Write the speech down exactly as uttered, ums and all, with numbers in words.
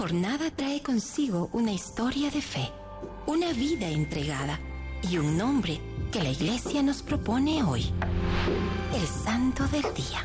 jornada trae consigo una historia de fe, una vida entregada y un nombre que la Iglesia nos propone hoy: el Santo del Día.